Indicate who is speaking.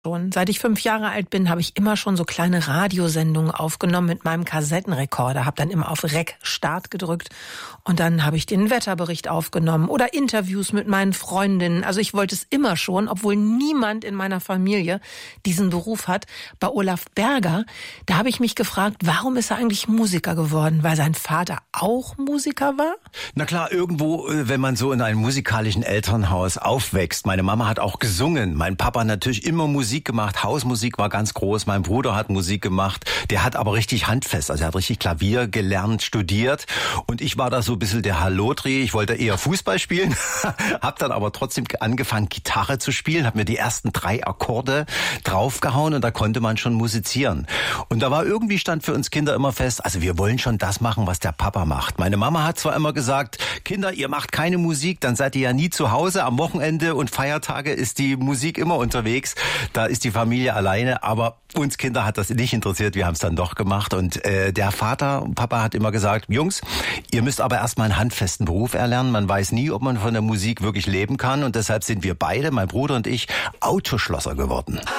Speaker 1: Schon seit ich 5 Jahre alt bin, habe ich immer schon so kleine Radiosendungen aufgenommen mit meinem Kassettenrekorder, habe dann immer auf Rec Start gedrückt und dann habe ich den Wetterbericht aufgenommen oder Interviews mit meinen Freundinnen. Also ich wollte es immer schon, obwohl niemand in meiner Familie diesen Beruf hat. Bei Olaf Berger, da habe ich mich gefragt, warum ist er eigentlich Musiker geworden? Weil sein Vater auch Musiker war?
Speaker 2: Na klar, irgendwo, wenn man so in einem musikalischen Elternhaus aufwächst. Meine Mama hat auch gesungen, mein Papa natürlich immer Musik gemacht, Hausmusik war ganz groß, mein Bruder hat Musik gemacht, der hat aber richtig handfest, also er hat richtig Klavier gelernt, studiert und ich war da so ein bisschen der Hallodri, ich wollte eher Fußball spielen, habe dann aber trotzdem angefangen Gitarre zu spielen, habe mir die ersten 3 Akkorde draufgehauen und da konnte man schon musizieren. Und da war irgendwie, stand für uns Kinder immer fest, also wir wollen schon das machen, was der Papa macht. Meine Mama hat zwar immer gesagt, Kinder, ihr macht keine Musik, dann seid ihr ja nie zu Hause, am Wochenende und Feiertage ist die Musik immer unterwegs, da ist die Familie alleine, aber uns Kinder hat das nicht interessiert, wir haben es dann doch gemacht und der Papa hat immer gesagt, Jungs, ihr müsst aber erstmal einen handfesten Beruf erlernen, man weiß nie, ob man von der Musik wirklich leben kann und deshalb sind wir beide, mein Bruder und ich, Autoschlosser geworden.